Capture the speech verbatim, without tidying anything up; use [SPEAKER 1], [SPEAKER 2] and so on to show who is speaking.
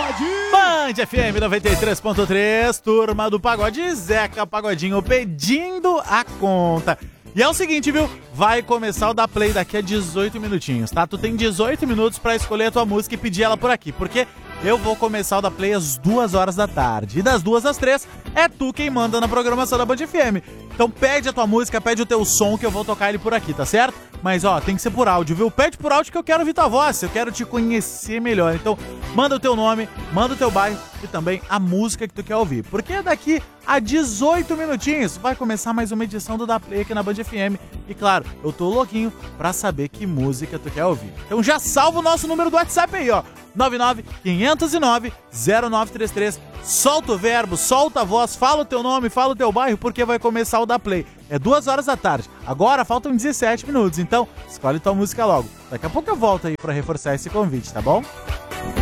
[SPEAKER 1] Pagode!
[SPEAKER 2] Band F M noventa e três ponto três, turma do Pagode, Zeca Pagodinho pedindo a conta. E é o seguinte, viu? Vai começar o Da Play daqui a dezoito minutinhos, tá? Tu tem dezoito minutos pra escolher a tua música e pedir ela por aqui, porque eu vou começar o Da Play às duas horas da tarde. E das duas às três é tu quem manda na programação da Band F M. Então pede a tua música, pede o teu som que eu vou tocar ele por aqui, tá certo? Mas ó, tem que ser por áudio, viu? Pede por áudio que eu quero ouvir tua voz, eu quero te conhecer melhor. Então manda o teu nome, manda o teu bairro e também a música que tu quer ouvir. Porque daqui a dezoito minutinhos vai começar mais uma edição do Da Play aqui na Band F M. E claro, eu tô louquinho pra saber que música tu quer ouvir. Então já salva o nosso número do WhatsApp aí, ó. nove nove cinco zero nove zero nove três três. Solta o verbo, solta a voz, fala o teu nome, fala o teu bairro, porque vai começar o Da Play. É duas horas da tarde. Agora faltam dezessete minutos, então escolhe tua música logo. Daqui a pouco eu volto aí pra reforçar esse convite, tá bom?